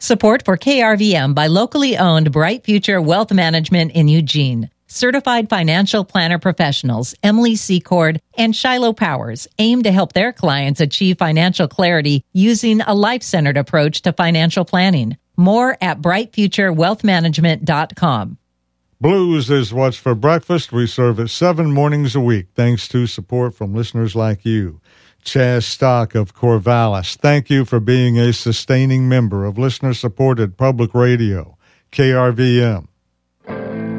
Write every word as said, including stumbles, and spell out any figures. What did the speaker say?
Support for K R V M by locally owned Bright Future Wealth Management in Eugene. Certified financial planner professionals Emily Secord and Shiloh Powers aim to help their clients achieve financial clarity using a life-centered approach to financial planning. More at bright future wealth management dot com. Blues is what's for breakfast. We serve it seven mornings a week, thanks to support from listeners like you. Chaz Stock of Corvallis, thank you for being a sustaining member of listener-supported public radio, K R V M.